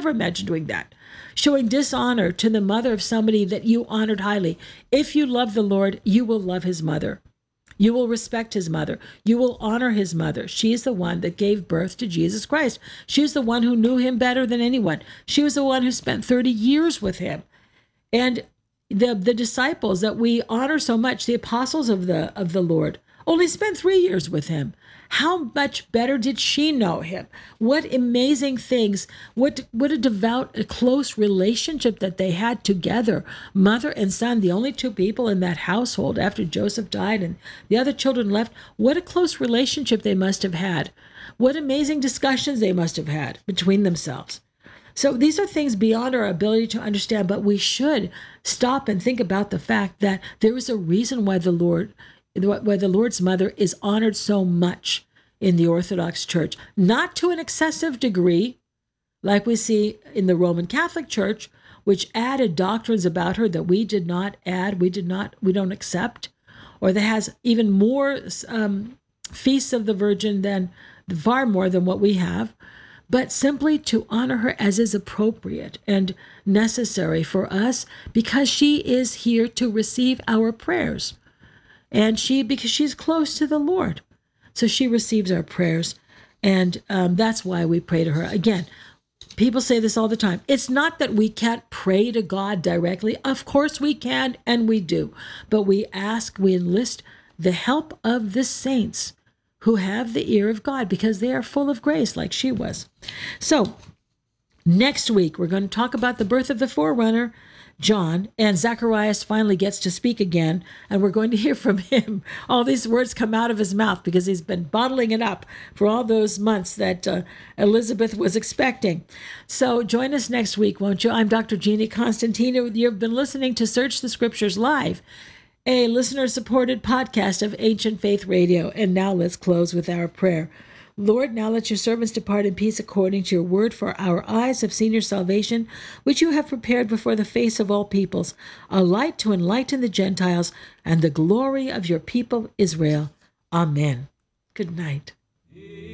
never imagine doing that. Showing dishonor to the mother of somebody that you honored highly. If you love the Lord, you will love his mother. You will respect his mother. You will honor his mother. She is the one that gave birth to Jesus Christ. She is the one who knew him better than anyone. She was the one who spent 30 years with him. And the disciples that we honor so much, the apostles of the Lord, only spent 3 years with him. How much better did she know him? What amazing things, what a devout, a close relationship that they had together. Mother and son, the only two people in that household after Joseph died and the other children left. What a close relationship they must have had. What amazing discussions they must have had between themselves. So these are things beyond our ability to understand, but we should stop and think about the fact that there is a reason why the Lord's mother is honored so much in the Orthodox Church, not to an excessive degree, like we see in the Roman Catholic Church, which added doctrines about her that we did not add, we don't accept, or that has even more feasts of the Virgin than far more than what we have, but simply to honor her as is appropriate and necessary for us, because she is here to receive our prayers. And because she's close to the Lord. So she receives our prayers. And that's why we pray to her. Again, people say this all the time. It's not that we can't pray to God directly. Of course we can, and we do. But we enlist the help of the saints who have the ear of God, because they are full of grace like she was. So next week, we're going to talk about the birth of the forerunner, John, and Zacharias finally gets to speak again, and we're going to hear from him. All these words come out of his mouth because he's been bottling it up for all those months that Elizabeth was expecting. So join us next week, won't you? I'm Dr. Jeannie Constantino. You've been listening to Search the Scriptures Live, a listener-supported podcast of Ancient Faith Radio. And now let's close with our prayer. Lord, now let your servants depart in peace according to your word, for our eyes have seen your salvation, which you have prepared before the face of all peoples, a light to enlighten the Gentiles and the glory of your people Israel. Amen. Good night.